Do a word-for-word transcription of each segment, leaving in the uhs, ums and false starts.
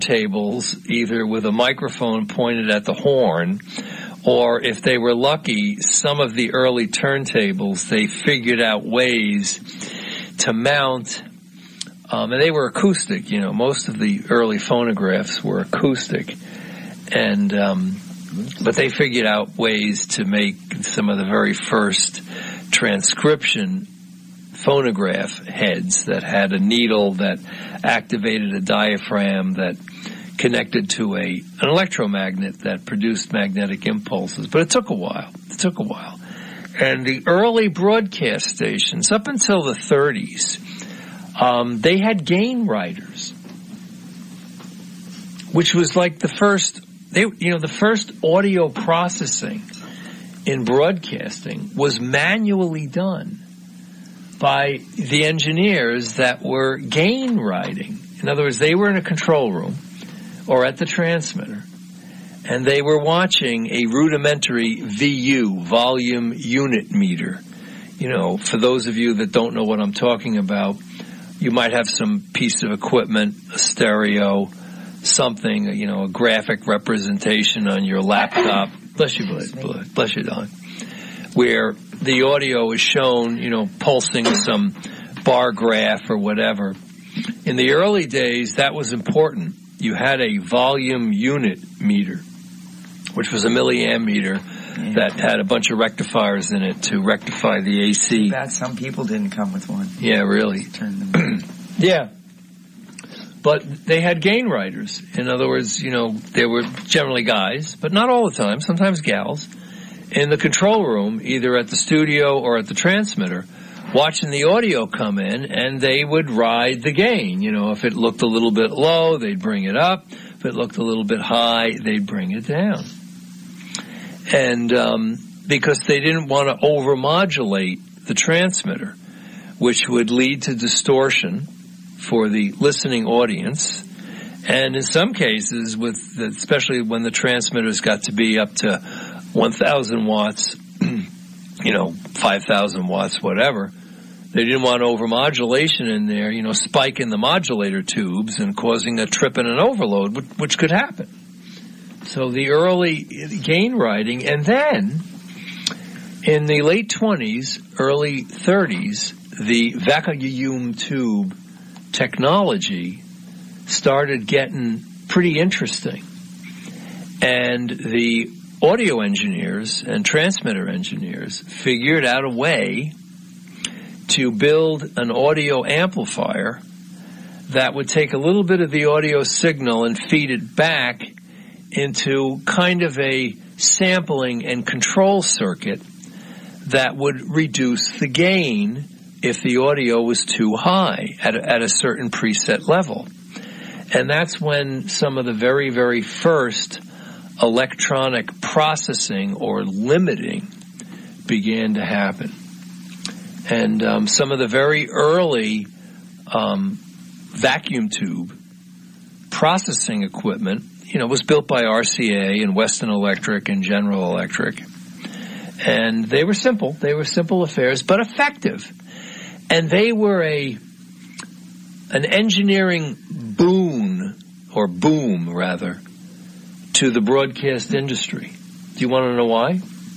tables, either with a microphone pointed at the horn, or if they were lucky, some of the early turntables, they figured out ways to mount, um, and they were acoustic, you know, most of the early phonographs were acoustic, and, um, but they figured out ways to make some of the very first transcription phonograph heads that had a needle that activated a diaphragm that connected to a an electromagnet that produced magnetic impulses. But it took a while. It took a while. And the early broadcast stations, up until the thirties, um, they had gain writers, which was like the first, they, you know, the first audio processing in broadcasting was manually done by the engineers that were gain writing. In other words, they were in a control room or at the transmitter, and they were watching a rudimentary V U, volume unit meter. You know, for those of you that don't know what I'm talking about, you might have some piece of equipment, a stereo, something, you know, a graphic representation on your laptop. Bless you, bless, bless you, Don. Where the audio is shown, you know, pulsing some bar graph or whatever. In the early days, that was important. You had a volume unit meter, which was a milliamp meter yeah. that had a bunch of rectifiers in it to rectify the A C. Too bad some people didn't come with one. Yeah, really. Turn them yeah. But they had gain writers. In other words, you know, they were generally guys, but not all the time, sometimes gals, in the control room, either at the studio or at the transmitter, watching the audio come in, and they would ride the gain. You know, if it looked a little bit low, they'd bring it up. If it looked a little bit high, they'd bring it down. And um, because they didn't want to overmodulate the transmitter, which would lead to distortion for the listening audience. And in some cases, with the, especially when the transmitters got to be up to one thousand watts, you know, five thousand watts, whatever, they didn't want overmodulation in there, you know, spiking the modulator tubes and causing a trip and an overload, which, which could happen. So the early gain writing, and then in the late twenties, early thirties, the vacuum tube technology started getting pretty interesting. And the audio engineers and transmitter engineers figured out a way to build an audio amplifier that would take a little bit of the audio signal and feed it back into kind of a sampling and control circuit that would reduce the gain if the audio was too high at a, at a certain preset level. And that's when some of the very, very first electronic processing or limiting began to happen. And um, some of the very early um, vacuum tube processing equipment, you know, was built by R C A and Weston Electric and General Electric. And they were simple. They were simple affairs, but effective. And they were a an engineering boon, or boom, rather, to the broadcast industry. Do you want to know why?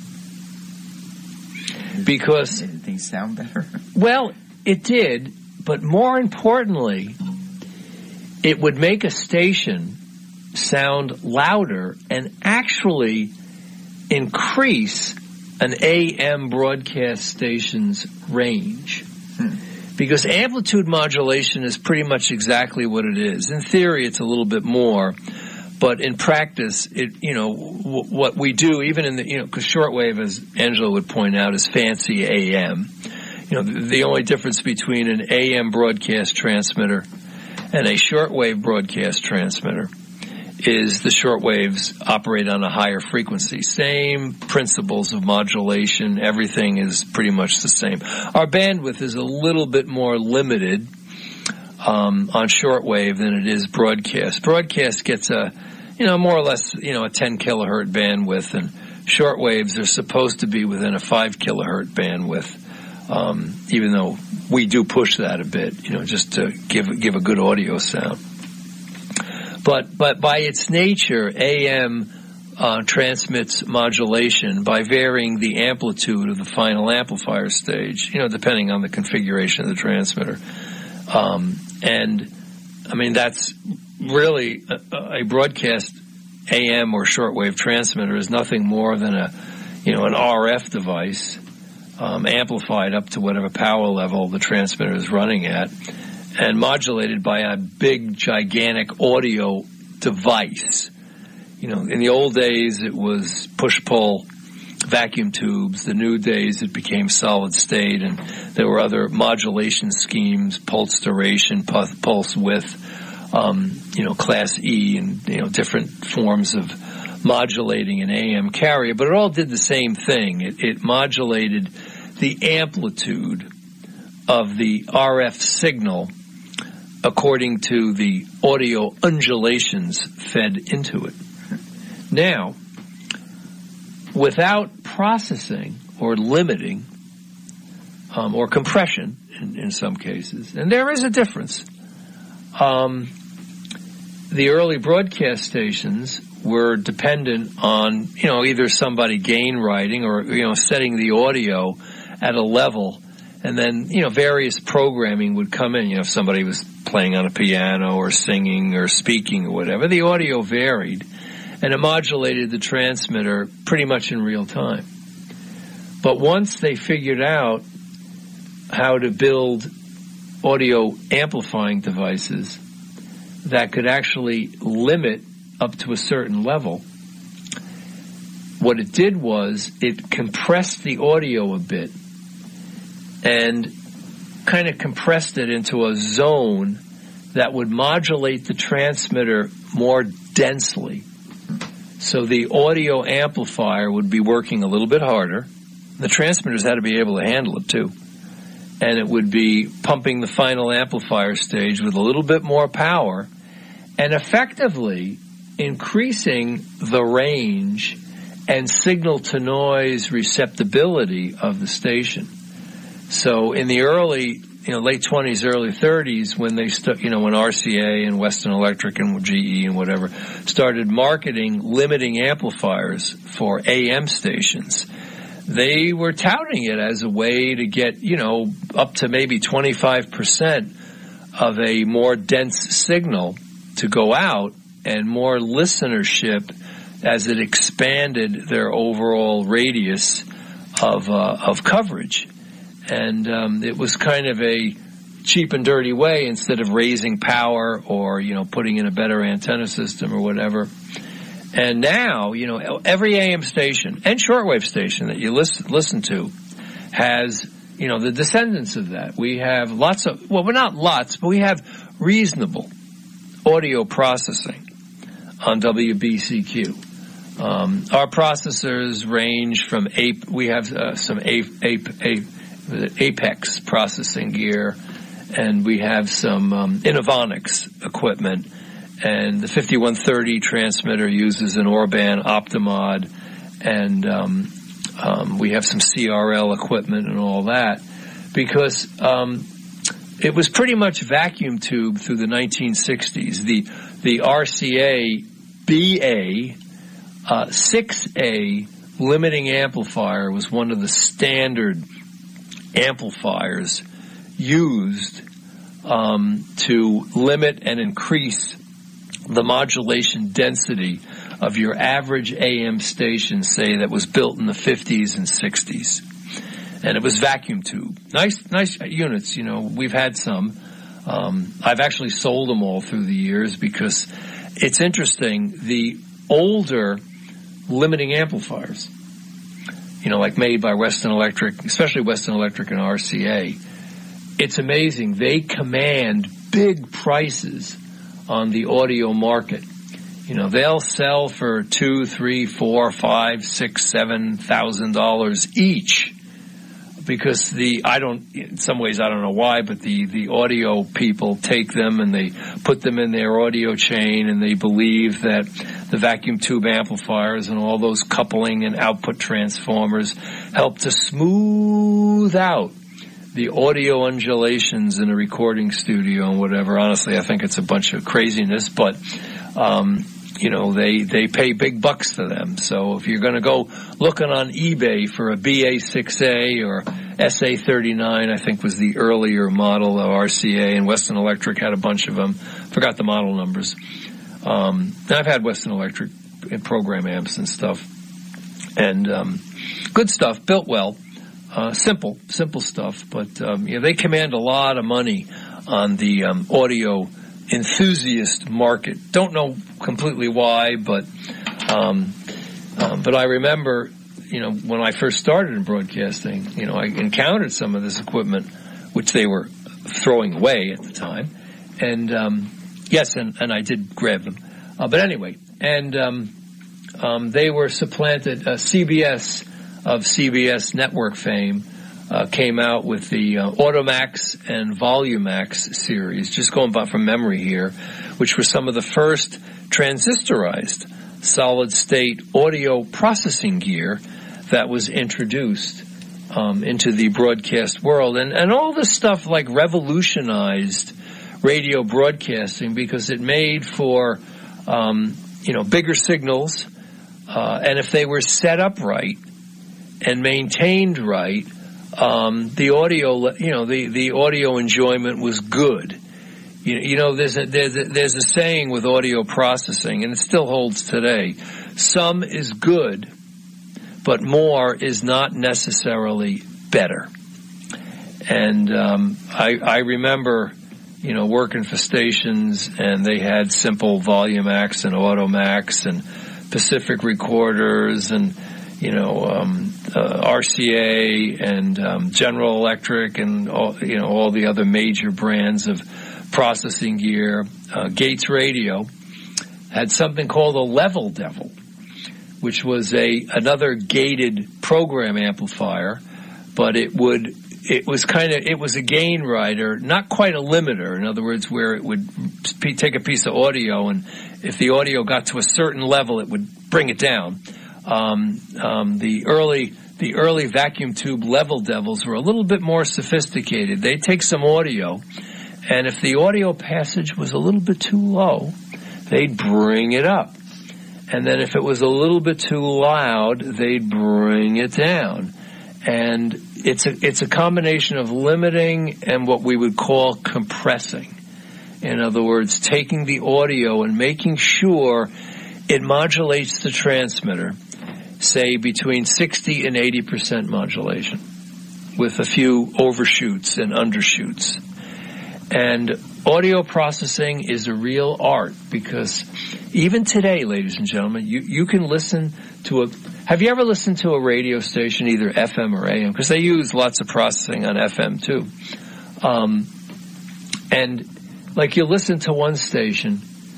Because... Did things sound better? Well, it did, but more importantly, it would make a station sound louder and actually increase an A M broadcast station's range. Hmm. Because amplitude modulation is pretty much exactly what it is. In theory, it's a little bit more, but in practice, it, you know, w- what we do, even in the, you know, because shortwave, as Angela would point out, is fancy A M. You know, the, the only difference between an A M broadcast transmitter and a shortwave broadcast transmitter is the shortwaves operate on a higher frequency. Same principles of modulation. Everything is pretty much the same. Our bandwidth is a little bit more limited um, on shortwave than it is broadcast. Broadcast gets a, you know, more or less, you know, a ten kilohertz bandwidth, and shortwaves are supposed to be within a five kilohertz bandwidth, um, even though we do push that a bit, you know, just to give give a good audio sound. But but by its nature, A M uh, transmits modulation by varying the amplitude of the final amplifier stage, you know, depending on the configuration of the transmitter. Um, and, I mean, that's really a, a broadcast A M or shortwave transmitter is nothing more than a, you know, an R F device, um, amplified up to whatever power level the transmitter is running at, and modulated by a big, gigantic audio device. You know, in the old days, it was push-pull vacuum tubes. The new days, it became solid state, and there were other modulation schemes, pulse duration, pulse width, um, you know, class E, and, you know, different forms of modulating an A M carrier. But it all did the same thing. It, it modulated the amplitude of the R F signal according to the audio undulations fed into it. Now, without processing or limiting, um, or compression in, in some cases, and there is a difference, um, the early broadcast stations were dependent on, you know, either somebody gain writing or, you know, setting the audio at a level, and then, you know, various programming would come in. You know, if somebody was playing on a piano or singing or speaking or whatever, the audio varied, and it modulated the transmitter pretty much in real time. But once they figured out how to build audio amplifying devices that could actually limit up to a certain level, what it did was it compressed the audio a bit and kind of compressed it into a zone that would modulate the transmitter more densely. So the audio amplifier would be working a little bit harder. The transmitters had to be able to handle it too. And it would be pumping the final amplifier stage with a little bit more power and effectively increasing the range and signal-to-noise receptibility of the station. So in the early, you know, late twenties, early thirties, when they, st- you know, when R C A and Western Electric and G E and whatever started marketing limiting amplifiers for A M stations, they were touting it as a way to get, you know, up to maybe twenty-five percent of a more dense signal to go out and more listenership as it expanded their overall radius of uh, of coverage. And um, it was kind of a cheap and dirty way, instead of raising power or, you know, putting in a better antenna system or whatever. And now, you know, every A M station and shortwave station that you listen, listen to has, you know, the descendants of that. We have lots of, well, we're not lots, but we have reasonable audio processing on W B C Q. Um, our processors range from ape, we have uh, some ape, ape, ape, Apex processing gear, and we have some um, Innovonics equipment, and the fifty-one thirty transmitter uses an Orban Optimod, and um, um, we have some C R L equipment and all that, because um, it was pretty much vacuum tube through the nineteen sixties. The the R C A B A uh, six A limiting amplifier was one of the standard amplifiers used um, to limit and increase the modulation density of your average A M station, say, that was built in the fifties and sixties. And it was vacuum tube. Nice, nice units, you know, we've had some. Um, I've actually sold them all through the years, because it's interesting, the older limiting amplifiers, you know, like made by Western Electric, especially Western Electric and R C A, it's amazing. They command big prices on the audio market. You know, they'll sell for two, three, four, five, six, seven thousand dollars each, because the, I don't, in some ways I don't know why, but the, the audio people take them and they put them in their audio chain, and they believe that the vacuum tube amplifiers and all those coupling and output transformers help to smooth out the audio undulations in a recording studio and whatever. Honestly, I think it's a bunch of craziness, but Um, you know, they, they pay big bucks for them. So if you're going to go looking on eBay for a B A six A or S A thirty-nine, I think was the earlier model of R C A, and Western Electric had a bunch of them. Forgot the model numbers. Um, I've had Western Electric program amps and stuff. And, um, good stuff, built well, uh, simple, simple stuff, but, um, you know, they command a lot of money on the, um, audio enthusiast market. Don't know completely why, but, um, um, but I remember, you know, when I first started in broadcasting, you know, I encountered some of this equipment, which they were throwing away at the time. And, um, yes, and, and I did grab them. Uh, but anyway, and, um, Um, they were supplanted. Uh, C B S of C B S network fame uh, came out with the uh, Automax and Volumax series, just going by from memory here, which were some of the first transistorized solid-state audio processing gear that was introduced um, into the broadcast world. And, and all this stuff like revolutionized radio broadcasting because it made for, um, you know, bigger signals. Uh, and if they were set up right and maintained right, um, the audio, you know, the, the audio enjoyment was good. You, you know, there's a, there's a, there's a saying with audio processing, and it still holds today. Some is good, but more is not necessarily better. And, um, I, I remember, you know, working for stations, and they had simple Volumax and Automax and Pacific recorders and, you know, um, uh, R C A and um, General Electric and, all, you know, all the other major brands of processing gear. Uh, Gates Radio had something called a Level Devil, which was a another gated program amplifier, but it would it was kind of it was a gain rider, not quite a limiter. In other words, where it would take a piece of audio, and if the audio got to a certain level, it would bring it down. Um, um, the early the early vacuum tube Level Devils were a little bit more sophisticated. They'd take some audio, and if the audio passage was a little bit too low, they'd bring it up. And then if it was a little bit too loud, they'd bring it down. And it's a, it's a combination of limiting and what we would call compressing. In other words, taking the audio and making sure it modulates the transmitter, say between sixty and eighty percent modulation, with a few overshoots and undershoots. And audio processing is a real art, because even today, ladies and gentlemen, you, you can listen to a, have you ever listened to a radio station, either F M or A M? Because they use lots of processing on F M too. Um, and like you listen to one station,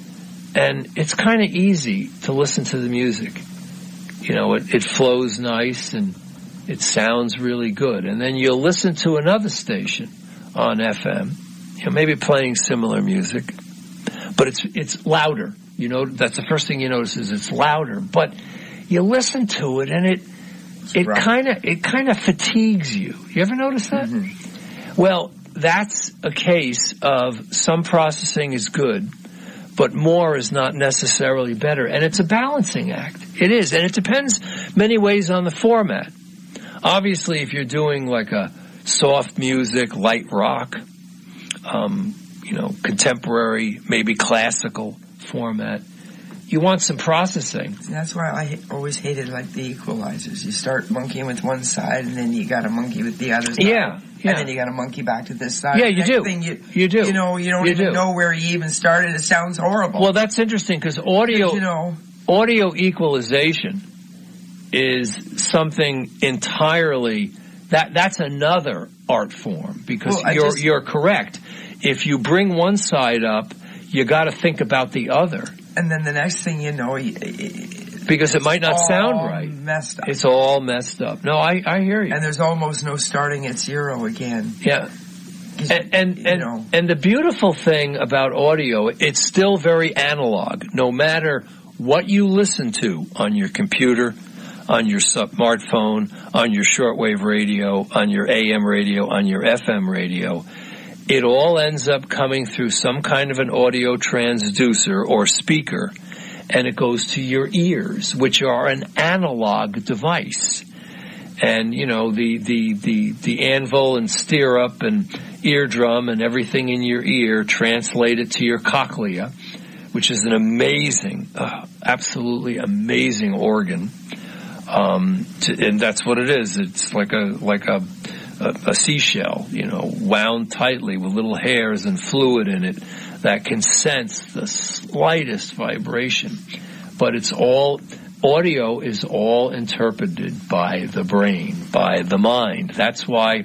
and it's kind of easy to listen to the music. You know, it, it flows nice and it sounds really good. And then you'll listen to another station on F M, you know, maybe playing similar music, but it's it's louder. You know, that's the first thing you notice is it's louder. But you listen to it, and it it kind of it kind of fatigues you. You ever notice that? Mm-hmm. Well, that's a case of some processing is good, but more is not necessarily better, and it's a balancing act. It is, and it depends many ways on the format. Obviously, if you're doing like a soft music, light rock, um, you know, contemporary, maybe classical format, you want some processing. That's why I always hated like the equalizers. You start monkeying with one side, and then you got to monkey with the other side. Yeah, yeah. And then you got to monkey back to this side. Yeah, you Next do. Thing you, you do. You know, you don't you even do. know where you even started. It sounds horrible. Well, that's interesting, because audio, you know, audio equalization is something entirely, that that's another art form, because well, you're just, you're correct. If you bring one side up, you got to think about the other. And then the next thing you know, it, because it might not all sound right. Messed up. It's all messed up. No, I, I hear you. And there's almost no starting at zero again. Yeah. And and and, know. and the beautiful thing about audio, it's still very analog. No matter what you listen to on your computer, on your smartphone, on your shortwave radio, on your A M radio, on your F M radio, it all ends up coming through some kind of an audio transducer or speaker, and it goes to your ears, which are an analog device. And, you know, the, the, the, the anvil and stirrup and eardrum and everything in your ear translate it to your cochlea, which is an amazing, uh, absolutely amazing organ. Um, to, and that's what it is. It's like a, like a, a, a seashell, you know, wound tightly with little hairs and fluid in it that can sense the slightest vibration. But it's all, audio is all interpreted by the brain, by the mind. That's why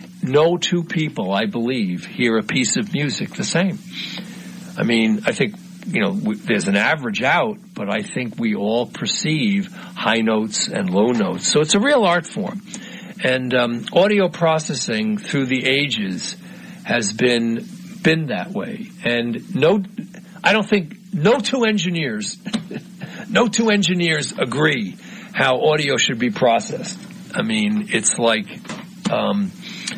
no two people, I believe, hear a piece of music the same. I mean, I think, you know, w- there's an average out, but I think we all perceive high notes and low notes. So it's a real art form. And um, audio processing through the ages has been been that way. And no, I don't think, no two engineers, no two engineers agree how audio should be processed. I mean, it's like, um,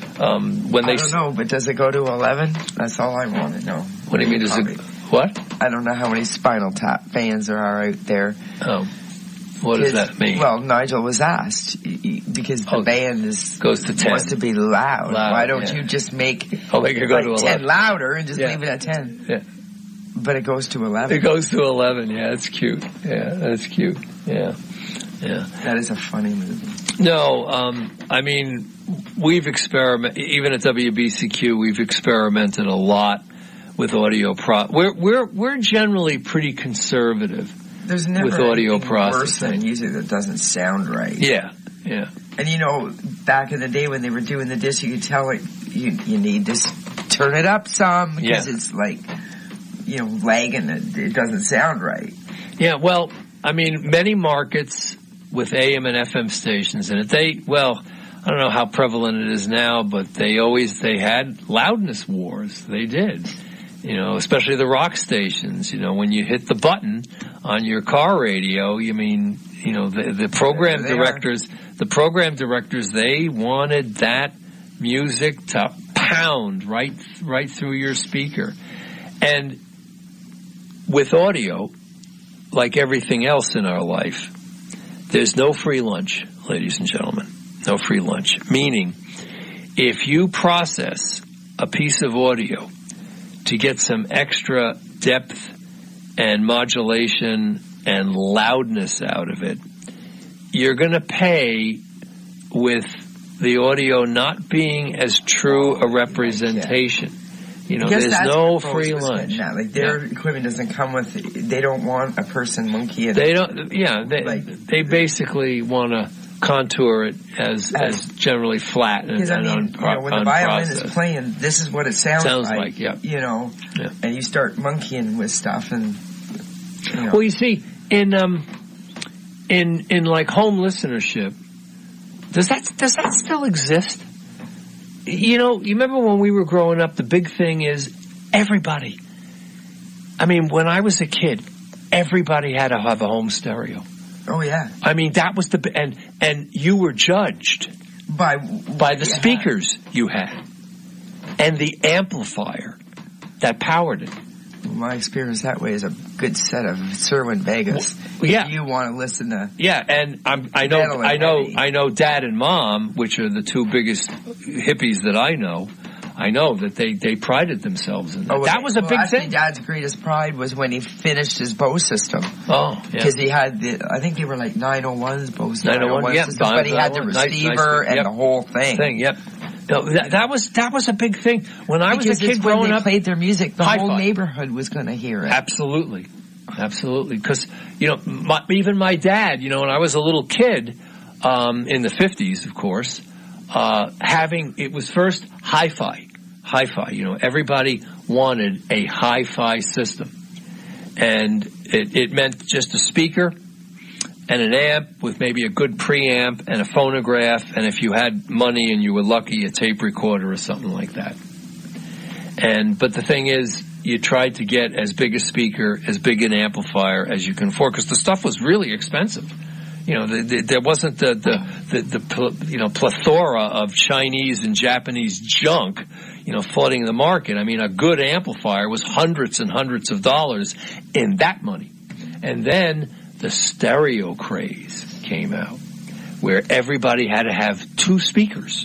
um, when they... I don't know, but does it go to eleven? That's all I want to know. What do you mean, does it, what? I don't know how many Spinal Tap fans there are out there. Oh. What does that mean? Well, Nigel was asked, because the oh, band is goes to ten. Wants to be loud. loud Why don't yeah. you just make, oh, make it go like to ten eleven. louder and just yeah. leave it at ten? Yeah. But it goes to eleven. It goes to eleven, yeah, it's cute. Yeah, that's cute. Yeah. Yeah. That is a funny movie. No, um, I mean, we've experimented, even at W B C Q, we've experimented a lot with audio pro, we're, we're, we're generally pretty conservative. There's never with audio anything processing. worse than music that doesn't sound right. Yeah, yeah. And you know, back in the day when they were doing the disc, you could tell it, you, you need to s- turn it up some, because yeah. it's like, you know, lagging, it, it doesn't sound right. Yeah, well, I mean, many markets with A M and F M stations in it, they, well, I don't know how prevalent it is now, but they always, they had loudness wars. They did. You know, especially the rock stations, you know, when you hit the button on your car radio, you mean, you know, the, the program directors, are. the program directors, they wanted that music to pound right, right through your speaker. And with audio, like everything else in our life, there's no free lunch, ladies and gentlemen. No free lunch. Meaning, if you process a piece of audio to get some extra depth and modulation and loudness out of it, you're going to pay with the audio not being as true a representation. You know, there's no free lunch. Like their yeah. equipment doesn't come with, they don't want a person monkeying. They don't, yeah, they, like, they basically want to contour it as, as generally flat and, and I mean, un, you know, when the violin is playing, this is what it sounds, sounds like, like yeah. you know, yeah. and you start monkeying with stuff and, you know. Well, you see, in, um, in, in like home listenership, does that, does that still exist? You know, you remember when we were growing up, the big thing is everybody. I mean, when I was a kid, everybody had to have a home stereo. Oh yeah. I mean, that was the, and, and you were judged by, by the speakers had. you had and the amplifier that powered it. My experience that way is a good set of Cerwin Vegas. Well, yeah. If you want to listen to. Yeah. And I'm, I know, I know, heavy. I know Dad and Mom, which are the two biggest hippies that I know. I know that they, they prided themselves in that. Oh, that was a well, big actually, thing. Dad's greatest pride was when he finished his Bose system. Oh, yeah. Because he had the, I think they were like nine oh ones, Bose nine oh one, yeah, systems, but he had the receiver nice, nice, and yep. the whole thing. Thing, yep. No, that, that was that was a big thing when I because was a kid growing when they up. Played their music, the Hi-fi. whole neighborhood was going to hear it. Absolutely, absolutely. Because you know, my, even my dad, you know, when I was a little kid um, in the fifties, of course, uh, having it was first hi-fi, hi-fi. You know, everybody wanted a hi-fi system, and it, it meant just a speaker and an amp with maybe a good preamp and a phonograph, and if you had money and you were lucky, a tape recorder or something like that. And but the thing is, you tried to get as big a speaker, as big an amplifier as you can afford, because the stuff was really expensive. You know, the, the, there wasn't the, the, the, the, you know, plethora of Chinese and Japanese junk, you know, flooding the market. I mean, a good amplifier was hundreds and hundreds of dollars in that money. And then the stereo craze came out, where everybody had to have two speakers.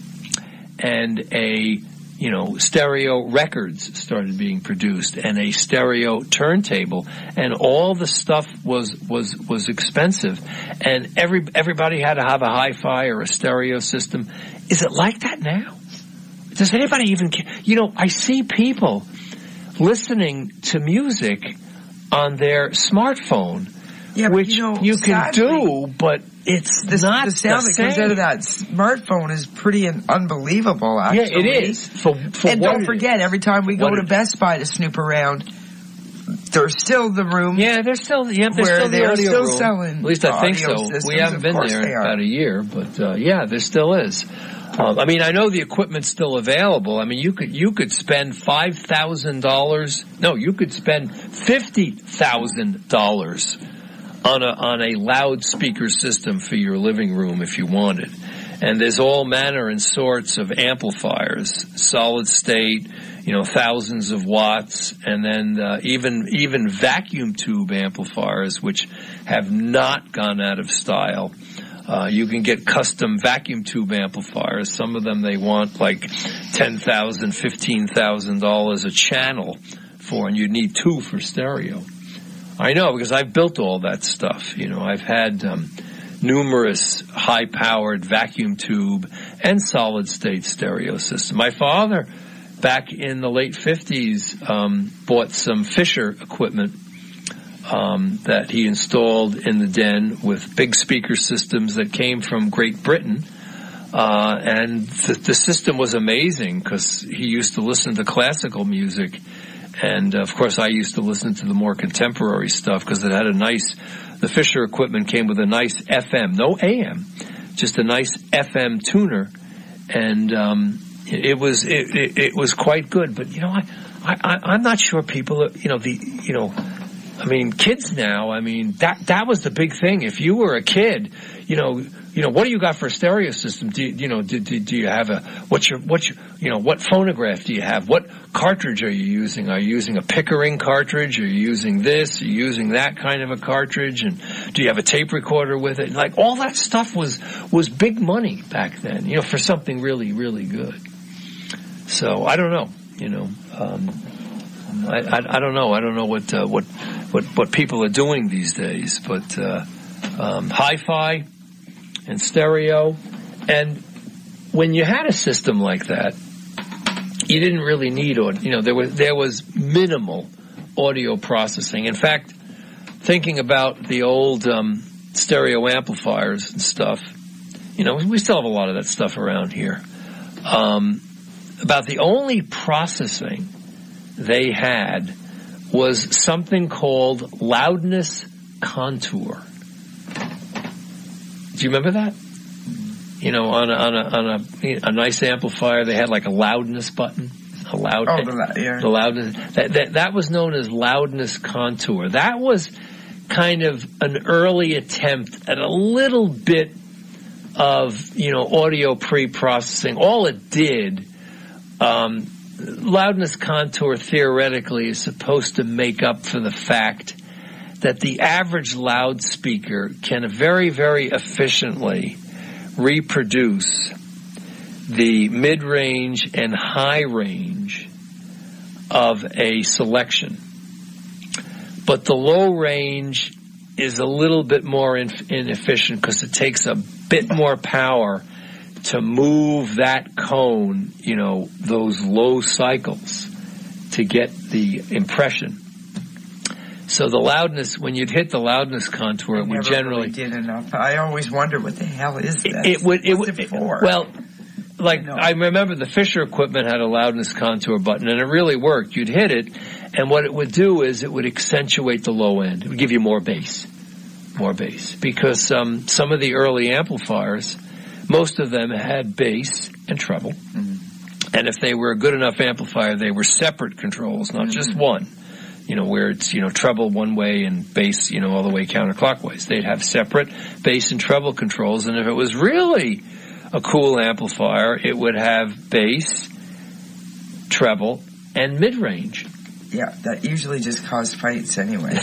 And a, you know, stereo records started being produced, and a stereo turntable, and all the stuff was, was, was expensive. And every, everybody had to have a hi-fi or a stereo system. Is it like that now? Does anybody even care? You know, I see people listening to music on their smartphone, yeah, which you, know, you can sadly, do, but it's the, not the sound the that same. comes out of that smartphone is pretty un- unbelievable, actually. Yeah, it is. For, for and what don't forget, every time we go to it, Best Buy to snoop around, there's still the room. Yeah, there's still, yeah, there's where still the they're audio still room. selling. At least I think so. Systems. We haven't Of been course there they in are. about a year, but uh, yeah, there still is. Um, I mean, I know the equipment's still available. I mean, you could you could spend five thousand dollars. No, you could spend fifty thousand dollars on a on a loudspeaker system for your living room if you wanted. And there's all manner and sorts of amplifiers, solid state, you know, thousands of watts, and then uh, even even vacuum tube amplifiers, which have not gone out of style. Uh, you can get custom vacuum tube amplifiers. Some of them they want like ten thousand dollars, fifteen thousand dollars a channel for, and you need two for stereo. I know, because I've built all that stuff. You know, I've had um, numerous high-powered vacuum tube and solid-state stereo systems. My father, back in the late fifties, um, bought some Fisher equipment Um, that he installed in the den with big speaker systems that came from Great Britain. Uh, and the, the system was amazing because he used to listen to classical music. And, uh, of course, I used to listen to the more contemporary stuff because it had a nice, the Fisher equipment came with a nice F M, no A M, just a nice F M tuner. And um, it, it was it, it, it was quite good. But, you know, I, I, I'm not sure people, you know, the, you know, I mean, kids now, I mean, that, that was the big thing. If you were a kid, you know, you know, what do you got for a stereo system? Do you, you know, do, do, do you have a, what's your, what's your, you know, what phonograph do you have? What cartridge are you using? Are you using a Pickering cartridge? Are you using this? Are you using that kind of a cartridge? And do you have a tape recorder with it? Like, all that stuff was, was big money back then, you know, for something really, really good. So, I don't know, you know, um, I, I, I don't know. I don't know what, uh, what, what, what people are doing these days, but, uh, um, hi-fi and stereo. And when you had a system like that, you didn't really need, you know, there was, there was minimal audio processing. In fact, thinking about the old, um, stereo amplifiers and stuff, you know, we still have a lot of that stuff around here. Um, about the only processing they had was something called loudness contour. Do you remember that? You know, on a, on a, on a, a nice amplifier, they had like a loudness button. A loud, oh, the, yeah. the loudness. That, that, that was known as loudness contour. That was kind of an early attempt at a little bit of, you know, audio pre-processing. All it did, um, loudness contour theoretically is supposed to make up for the fact that the average loudspeaker can very, very efficiently reproduce the mid-range and high range of a selection. But the low range is a little bit more inefficient because it takes a bit more power to move that cone, you know, those low cycles to get the impression. So the loudness, when you'd hit the loudness contour, it would generally... Really did enough. I always wonder what the hell is that? It, it would... It would it for? Well, like, I remember the Fisher equipment had a loudness contour button, and it really worked. You'd hit it, and what it would do is it would accentuate the low end. It would give you more bass. More bass. Because um, some of the early amplifiers, most of them had bass and treble. Mm-hmm. And if they were a good enough amplifier, they were separate controls, not mm-hmm. just one. You know, where it's, you know, treble one way and bass, you know, all the way counterclockwise. They'd have separate bass and treble controls, and if it was really a cool amplifier, it would have bass treble, and mid-range. Yeah, that usually just cause fights anyway.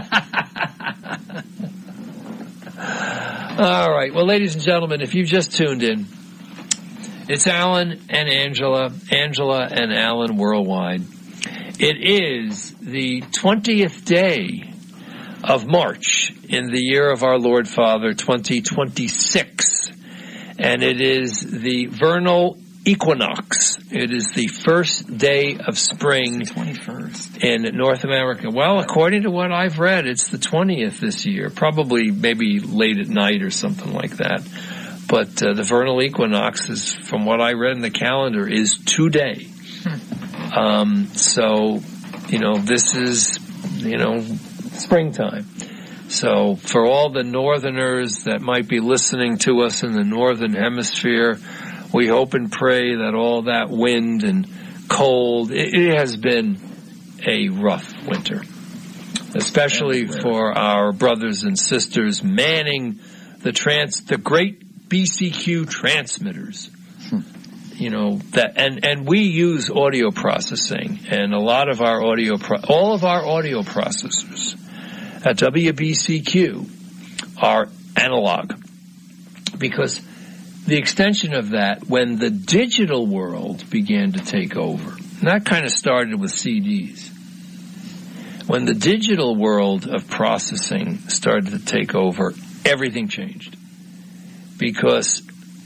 All right. Well, ladies and gentlemen, if you've just tuned in, it's Alan and Angela, Angela and Alan Worldwide. It is the twentieth day of March in the year of our Lord Father, twenty twenty-six. And it is the vernal equinox. It is the first day of spring twenty-first in North America. Well, according to what I've read, it's the twentieth this year. Probably maybe late at night or something like that. But uh, the vernal equinox is, from what I read in the calendar, is today. Hmm. Um, so, you know, this is, you know, springtime. So for all the northerners that might be listening to us in the northern hemisphere, we hope and pray that all that wind and cold, it, it has been a rough winter, especially for our brothers and sisters manning the trans, the great B C Q transmitters. Hmm. You know, that, and, and we use audio processing, and a lot of our audio, pro, all of our audio processors at W B C Q are analog, because the extension of that, when the digital world began to take over, and that kind of started with C Ds. When the digital world of processing started to take over, everything changed. Because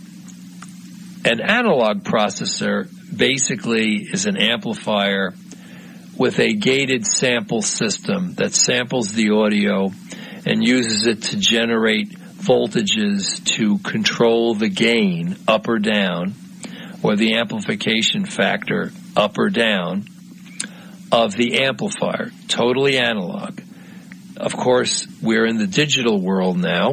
an analog processor basically is an amplifier with a gated sample system that samples the audio and uses it to generate voltages to control the gain up or down, or the amplification factor up or down of the amplifier. Totally analog. Of course, we're in the digital world now,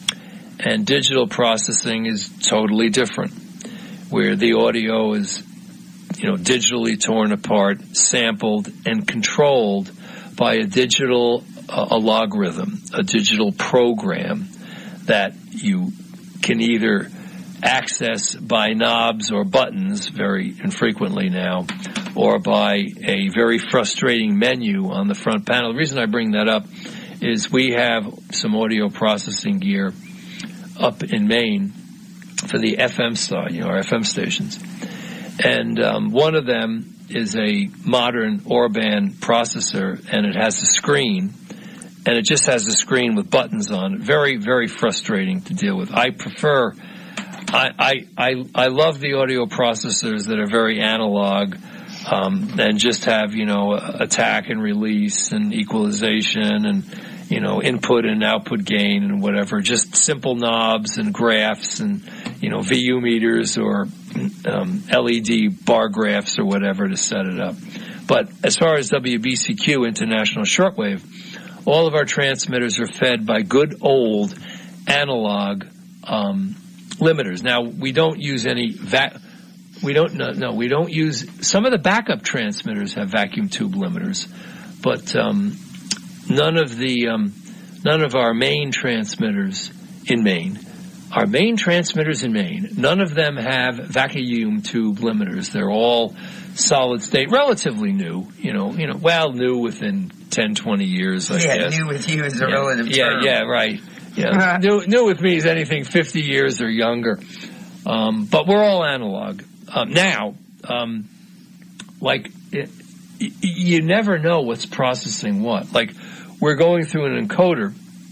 and digital processing is totally different, where the audio is, you know, digitally torn apart, sampled, and controlled by a digital uh, a logarithm, a digital program that you can either access by knobs or buttons, very infrequently now, or by a very frustrating menu on the front panel. The reason I bring that up is we have some audio processing gear up in Maine for the F M side, you know, our F M stations. And um, one of them is a modern Orban processor, and it has a screen, and it just has a screen with buttons on it. Very, very frustrating to deal with. I prefer, I, I, I, I love the audio processors that are very analog, um, and just have, you know, attack and release and equalization and, you know, input and output gain and whatever. Just simple knobs and graphs and, you know, V U meters or um, L E D bar graphs or whatever to set it up. But as far as W B C Q, International Shortwave, all of our transmitters are fed by good old analog um, limiters. Now, we don't use any va- we don't no, no we don't use some of the backup transmitters have vacuum tube limiters, but um, none of the um, none of our main transmitters in Maine. Our main transmitters in Maine, none of them have vacuum tube limiters. They're all solid state, relatively new, you know, you know, well, new within ten, twenty years, I yeah, guess. Yeah, new with you is a yeah, relative yeah, term. Yeah, right. Yeah, new, new with me is anything fifty years or younger. Um, but we're all analog. Um, now, um, like, it, you never know what's processing what. Like, we're going through an encoder,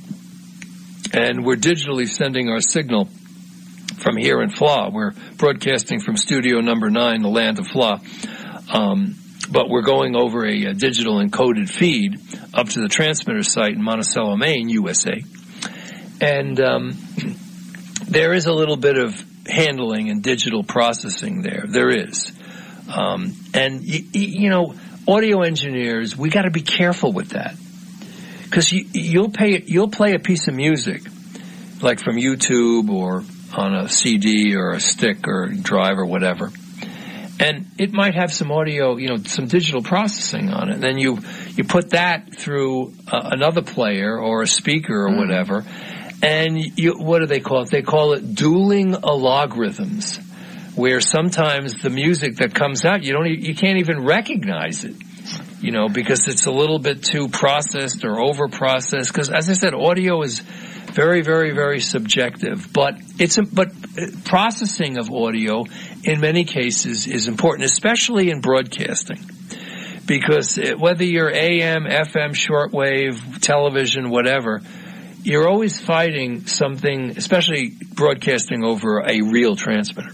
and we're digitally sending our signal from here in F L A. We're broadcasting from studio number nine, the land of F L A. Um, but we're going over a, a digital encoded feed up to the transmitter site in Monticello, Maine, U S A. And um, there is a little bit of handling and digital processing there. There is. Um, and, y- y- you know, audio engineers, we got to be careful with that. Because you, you'll pay, you'll play a piece of music, like from YouTube or on a C D or a stick or a drive or whatever, and it might have some audio, you know, some digital processing on it. And then you you put that through uh, another player or a speaker or mm. whatever, and you, what do they call it? They call it dueling algorithms, where sometimes the music that comes out, you don't, you can't even recognize it, you know, because it's a little bit too processed or over processed. Because as I said, audio is very, very, very subjective, but it's, but processing of audio in many cases is important, especially in broadcasting. Because whether you're A M, F M, shortwave, television, whatever, you're always fighting something, especially broadcasting over a real transmitter.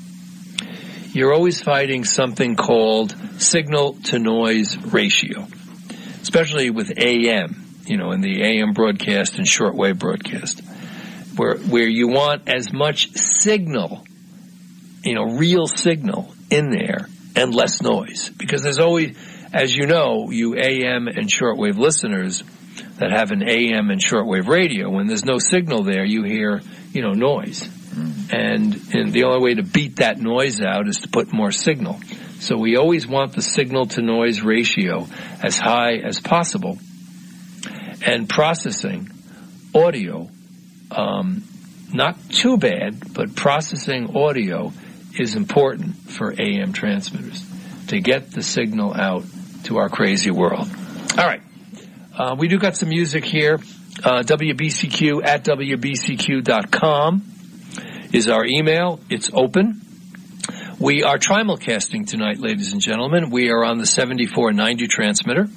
You're always fighting something called signal-to-noise ratio, especially with A M, you know, in the A M broadcast and shortwave broadcast, where where you want as much signal, you know, real signal in there and less noise. Because there's always, as you know, you A M and shortwave listeners that have an A M and shortwave radio, when there's no signal there, you hear, you know, noise. And, and the only way to beat that noise out is to put more signal. So we always want the signal-to-noise ratio as high as possible. And processing audio, um, not too bad, but processing audio is important for A M transmitters to get the signal out to our crazy world. All right. Uh, we do got some music here. Uh, W B C Q at W B C Q dot com is our email. It's open. We are trimulcasting tonight, ladies and gentlemen. We are on the seventy-four ninety transmitter.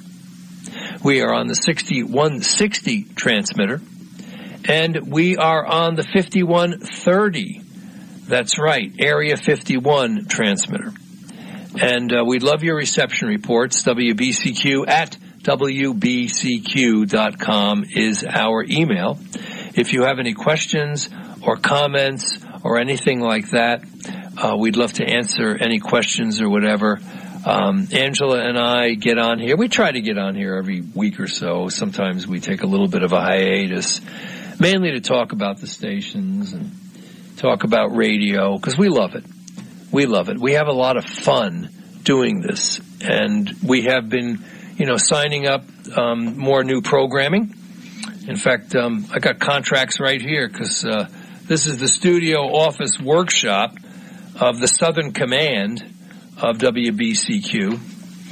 We are on the sixty-one sixty transmitter. And we are on the fifty-one thirty. That's right, Area fifty-one transmitter. And uh, we'd love your reception reports. W B C Q at W B C Q dot com is our email. If you have any questions or comments or anything like that, uh, we'd love to answer any questions or whatever. Um, Angela and I get on here. We try to get on here every week or so. Sometimes we take a little bit of a hiatus, mainly to talk about the stations and talk about radio, because we love it. We love it. We have a lot of fun doing this, and we have been, you know, signing up um, more new programming. In fact, um, I got contracts right here, because uh, this is the studio office workshop of the Southern Command of W B C Q.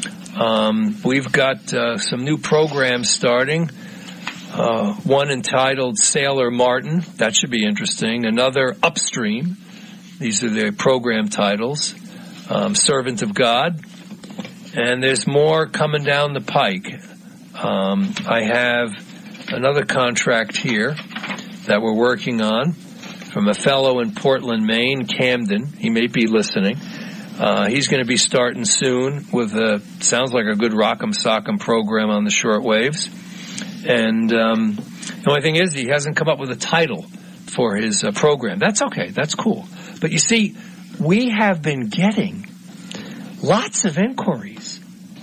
Um, we've got uh, some new programs starting. Uh, one entitled Sailor Martin. That should be interesting. Another Upstream. These are the program titles. Um, Servant of God. And there's more coming down the pike. Um, I have another contract here that we're working on from a fellow in Portland, Maine, Camden. He may be listening. Uh, he's going to be starting soon with a, sounds like a good Rock'em Sock'em program on the shortwaves. And um, the only thing is, he hasn't come up with a title for his uh, program. That's okay. That's cool. But you see, we have been getting lots of inquiries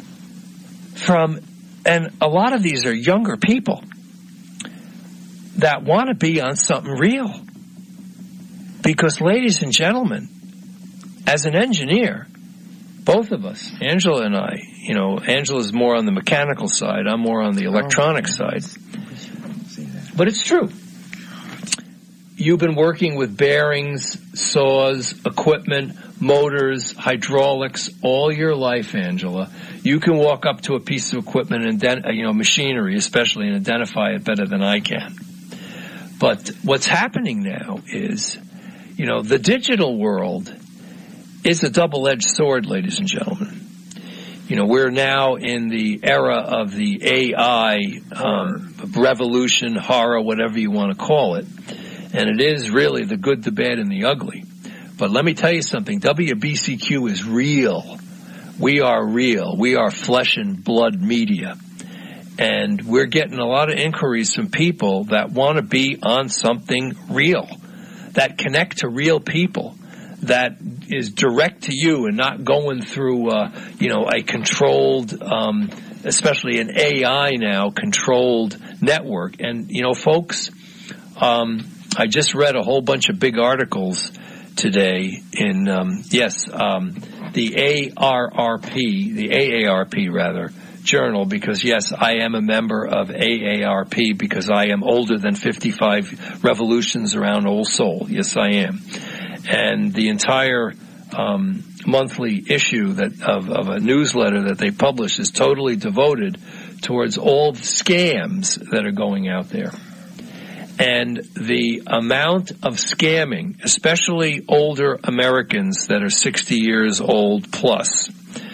from, and a lot of these are younger people that want to be on something real. Because, ladies and gentlemen, as an engineer, both of us, Angela and I, you know, Angela's more on the mechanical side, I'm more on the electronic side. But it's true. You've been working with bearings, saws, equipment, motors, hydraulics all your life, Angela. You can walk up to a piece of equipment and, ident- you know, machinery especially, and identify it better than I can. But what's happening now is, you know, the digital world is a double-edged sword, ladies and gentlemen. You know, we're now in the era of the A I um, revolution, horror, whatever you want to call it. And it is really the good, the bad, and the ugly. But let me tell you something. W B C Q is real. We are real. We are flesh and blood media. And we're getting a lot of inquiries from people that want to be on something real, that connect to real people, that is direct to you and not going through, uh, you know, a controlled, um, especially an A I now, controlled network. And, you know, folks, um, I just read a whole bunch of big articles today in, um, yes, um, the A R R P, the A A R P rather, journal, because yes, I am a member of A A R P because I am older than fifty-five revolutions around Old Soul. Yes, I am. And the entire um, monthly issue that of, of a newsletter that they publish is totally devoted towards all the scams that are going out there. And the amount of scamming, especially older Americans that are sixty years old plus,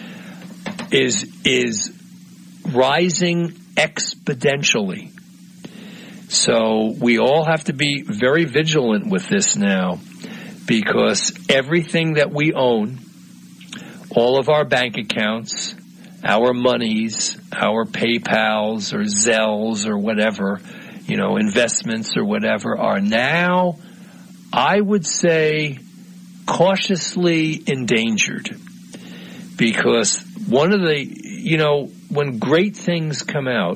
is is rising exponentially. So we all have to be very vigilant with this now, because everything that we own, all of our bank accounts, our monies, our PayPals or Zells or whatever, you know, investments or whatever, are now, I would say, cautiously endangered. Because one of the, you know, when great things come out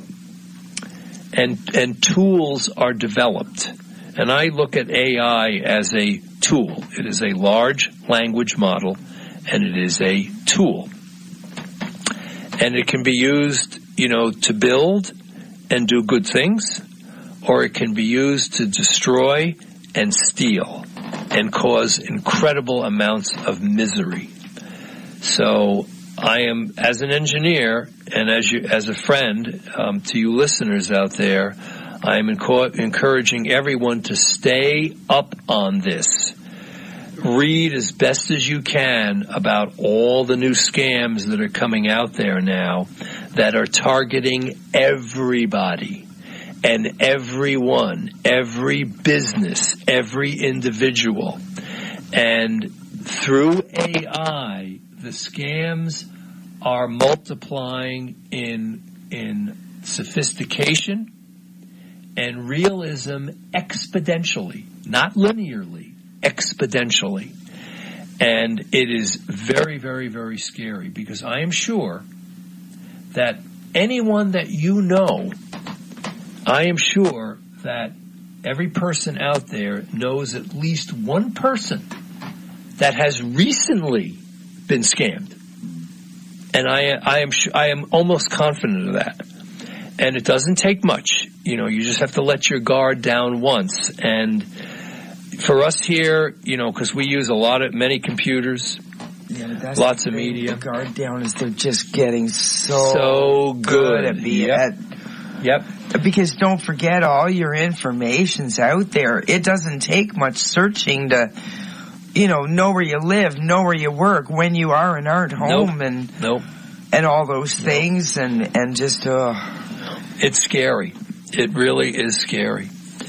and and tools are developed, and I look at A I as a tool. It is a large language model, and it is a tool. And it can be used, you know, to build and do good things, or it can be used to destroy and steal and cause incredible amounts of misery. So I am, as an engineer and as you, as a friend um, to you listeners out there, I am enco- encouraging everyone to stay up on this. Read as best as you can about all the new scams that are coming out there now that are targeting everybody and everyone, every business, every individual. And through A I, the scams are multiplying in in sophistication and realism exponentially, not linearly, exponentially. And it is very, very, very scary, because I am sure that anyone that you know, I am sure that every person out there knows at least one person that has recently been scammed. And I, I am, I am almost confident of that. And it doesn't take much. You know, you just have to let your guard down once. And for us here, you know, because we use a lot of, many computers, yeah, but that's lots of media. The guard down is they're just getting so, so good. good at being yep. at, yep. Because don't forget, all your information's out there. It doesn't take much searching to, you know, know where you live, know where you work, when you are and aren't home, nope. and nope. and all those things, nope. and and just uh it's scary. It really is scary.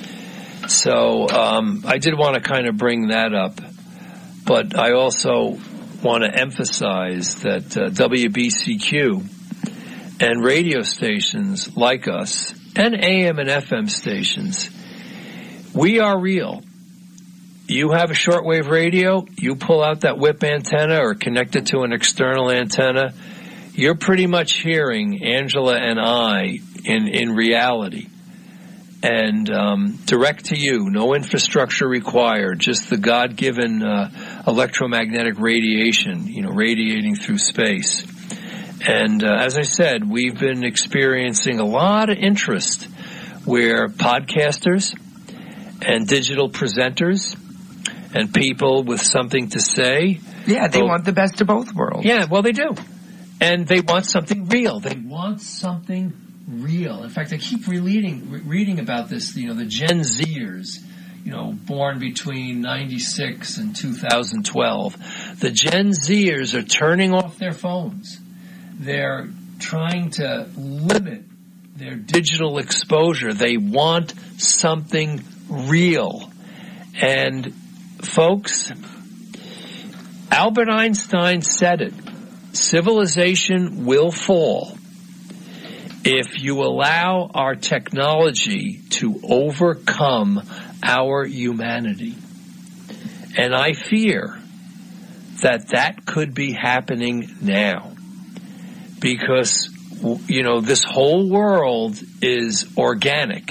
So um, I did want to kind of bring that up, but I also want to emphasize that uh, W B C Q and radio stations like us, and A M and F M stations, we are real. You have a shortwave radio, you pull out that whip antenna or connect it to an external antenna, you're pretty much hearing Angela and I in, in reality. And um, direct to you, no infrastructure required, just the God-given uh, electromagnetic radiation, you know, radiating through space. And uh, as I said, we've been experiencing a lot of interest where podcasters and digital presenters and people with something to say. Yeah, they well, want the best of both worlds. Yeah, well, they do. And they want something real. They want something real. In fact, I keep reading, re- reading about this, you know, the Gen Zers, you know, born between ninety-six and two thousand twelve. The Gen Zers are turning off their phones. They're trying to limit their digital exposure. They want something real. And folks, Albert Einstein said it. Civilization will fall if you allow our technology to overcome our humanity. And I fear that that could be happening now. Because, you know, this whole world is organic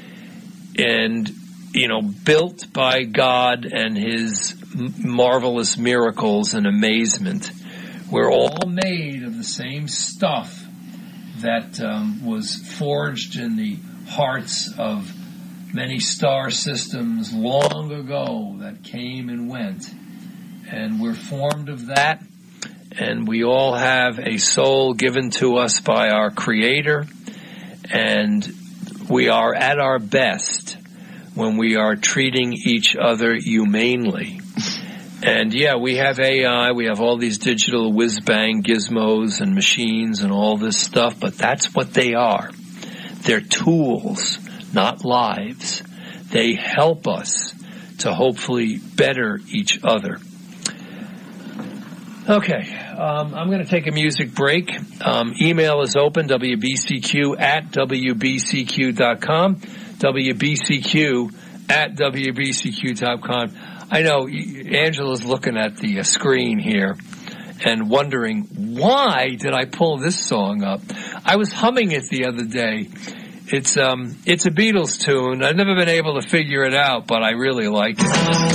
and, you know, built by God and His marvelous miracles and amazement. We're all made of the same stuff that um, was forged in the hearts of many star systems long ago that came and went. and we're formed of that, and we all have a soul given to us by our Creator, and we are at our best when we are treating each other humanely. And yeah, we have A I, we have all these digital whiz-bang gizmos and machines and all this stuff, but that's what they are. They're tools, not lives. They help us to hopefully better each other. Okay, um, I'm going to take a music break. Um, email is open, W B C Q at W B C Q dot com, W B C Q at W B C Q dot com. I know Angela's looking at the screen here and wondering, why did I pull this song up? I was humming it the other day. It's um, it's a Beatles tune. I've never been able to figure it out, but I really like it.